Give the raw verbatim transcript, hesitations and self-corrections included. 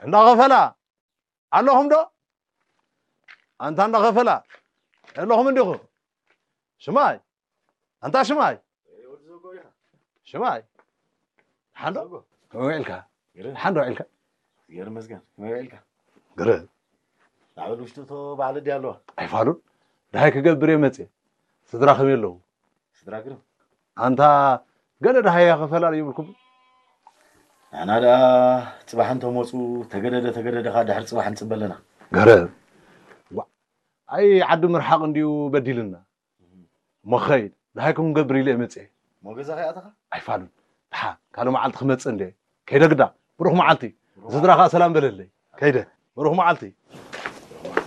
عند غفلة اللهم دو أنت عند غفلة اللهم ندخل شماي أنت شماي شماي حندو ويلك حندو ويلك غير مزجان ويلك قرد نعمل وشتو بعد ديالو أي فارو ده هيك قبل بريمتي صدرا خميلو صدرا قرب أنت قال ده هي غفلة يبلكم أنا دا صباح أنت موسو تجدد تجدد هذا حرص صباح أنت بلنا قرد أي عدو مرحق نديو بديلنا مخيل ده هيكم قبل لي متي مو جزاك يا أخي أي فارو ها كانوا معلت خمس عندي كيدا قدا بروح معلتي صدرا خا سلام بللي كيدا بروح معلتي